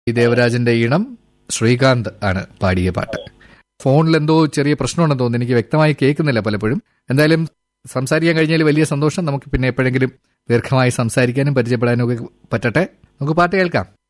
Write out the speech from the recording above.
ഈ ദേവരാജന്റെ ഈണം ശ്രീകാന്ത് ആണ് പാടിയ പാട്ട്. ഫോണിൽ എന്തോ ചെറിയ പ്രശ്നമുണ്ടെന്ന് തോന്നുന്നു, എനിക്ക് വ്യക്തമായി കേൾക്കുന്നില്ല പലപ്പോഴും. എന്തായാലും സംസാരിക്കാൻ കഴിഞ്ഞാൽ വലിയ സന്തോഷം. നമുക്ക് പിന്നെ എപ്പോഴെങ്കിലും ദീർഘമായി സംസാരിക്കാനും പരിചയപ്പെടാനും ഒക്കെ പറ്റട്ടെ. നമുക്ക് പാട്ട് കേൾക്കാം.